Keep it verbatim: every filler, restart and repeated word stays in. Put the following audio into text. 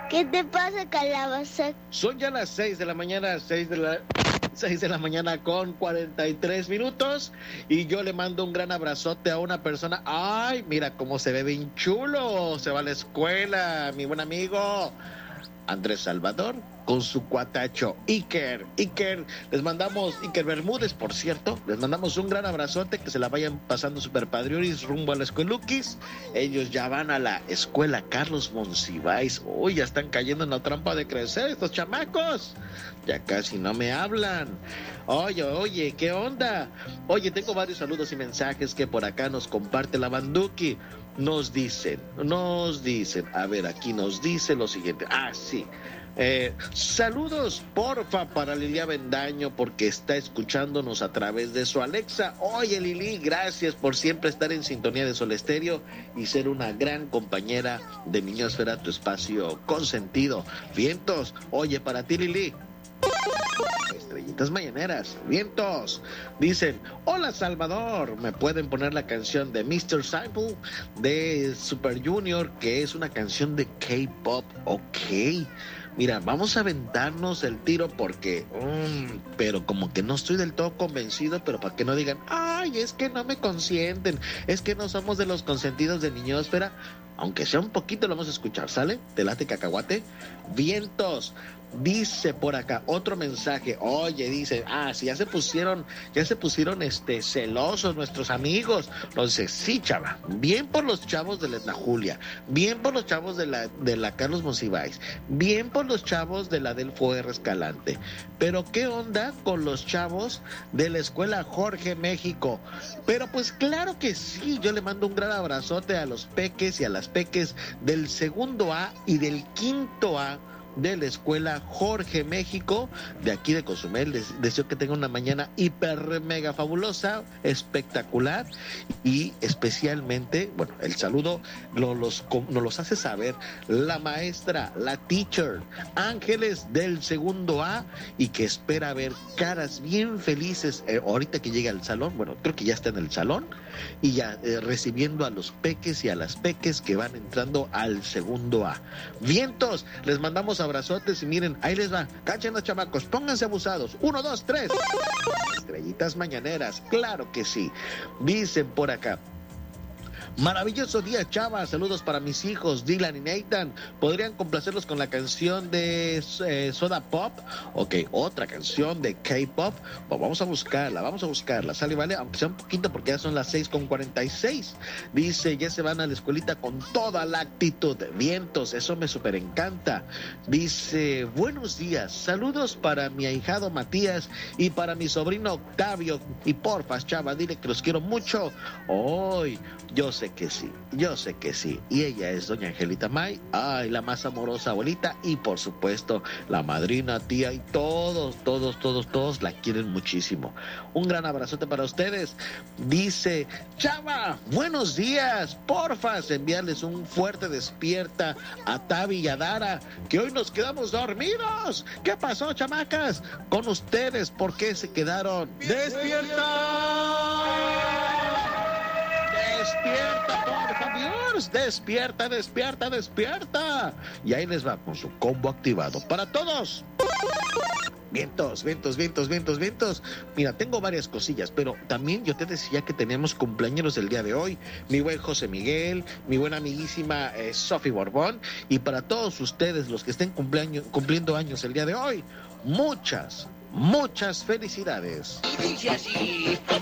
¿Qué te pasa, calabaza? Son ya las seis de la mañana, seis de la... seis de la mañana con cuarenta y tres minutos y yo le mando un gran abrazote a una persona. Ay, mira cómo se ve bien chulo, se va a la escuela, mi buen amigo Andrés Salvador con su cuatacho Iker. Iker, les mandamos, Iker Bermúdez, por cierto, les mandamos un gran abrazote, que se la vayan pasando super padriuris rumbo a la escueluquis. Ellos ya van a la escuela Carlos Monsiváis. Uy, ya están cayendo en la trampa de crecer estos chamacos. Ya casi no me hablan. Oye, oye, ¿qué onda? Oye, tengo varios saludos y mensajes que por acá nos comparte la Banduki. Nos dicen, nos dicen, a ver, aquí nos dice lo siguiente. Ah, sí. Eh, saludos, porfa, para Lilia Bendaño, porque está escuchándonos a través de su Alexa. Oye, Lili, gracias por siempre estar en sintonía de Sol Estéreo y ser una gran compañera de Niñosfera, tu espacio consentido. Vientos, oye, para ti, Lili. Estrellitas mañaneras, vientos. Dicen, hola Salvador, ¿me pueden poner la canción de mister Simple de Super Junior, que es una canción de K-pop? Ok, mira, vamos a aventarnos el tiro porque, um, pero como que no estoy del todo convencido, pero para que no digan, ay, es que no me consienten, es que no somos de los consentidos de Niñosfera. Aunque sea un poquito, lo vamos a escuchar, ¿sale? ¿Te late, cacahuate? Vientos. Dice por acá otro mensaje. Oye, dice, ah, si ya se pusieron, ya se pusieron este celosos nuestros amigos. Entonces, sí, chava, bien por los chavos de la Edna Julia, bien por los chavos de la, de la Carlos Monsiváis, bien por los chavos de la Delfo R. Escalante. Pero ¿qué onda con los chavos de la escuela Jorge México? Pero pues claro que sí, yo le mando un gran abrazote a los peques y a las peques del segundo A y del quinto A de la escuela Jorge México de aquí de Cozumel. Les deseo que tengan una mañana hiper mega fabulosa, espectacular, y especialmente, bueno, el saludo nos los, nos los hace saber la maestra, la teacher Ángeles del segundo A, y que espera ver caras bien felices eh, ahorita que llegue al salón. Bueno, creo que ya está en el salón y ya eh, recibiendo a los peques y a las peques que van entrando al segundo A. Vientos, les mandamos abrazotes y miren, ahí les va, cachen los chamacos, pónganse abusados, uno, dos, tres, estrellitas mañaneras, claro que sí. Dicen por acá, maravilloso día, chava, saludos para mis hijos Dylan y Nathan, ¿podrían complacerlos con la canción de eh, Soda Pop? Ok, otra canción de K-pop, pues vamos a buscarla, vamos a buscarla, sale, vale, aunque sea un poquito porque ya son las seis con cuarenta y seis. Dice, ya se van a la escuelita con toda la actitud, vientos, eso me súper encanta. Dice, buenos días, saludos para mi ahijado Matías y para mi sobrino Octavio, y porfa, chava, dile que los quiero mucho. Hoy, yo sé que sí, yo sé que sí. Y ella es doña Angelita May, ay, la más amorosa abuelita, y por supuesto la madrina, tía, y todos, todos, todos, todos la quieren muchísimo. Un gran abrazote para ustedes. Dice, chava, buenos días, porfas, enviarles un fuerte despierta a Tavi y a Dara, que hoy nos quedamos dormidos. ¿Qué pasó, chamacas? Con ustedes, ¿por qué se quedaron? ¡Despierta! Despierta, por favor, despierta, despierta, despierta. Y ahí les va con su combo activado para todos. Vientos, vientos, vientos, vientos, vientos. Mira, tengo varias cosillas, pero también yo te decía que tenemos cumpleaños el día de hoy. Mi buen José Miguel, mi buena amiguísima eh, Sofi Borbón, y para todos ustedes los que estén cumpleaños, cumpliendo años el día de hoy, muchas, muchas felicidades. Y dice así.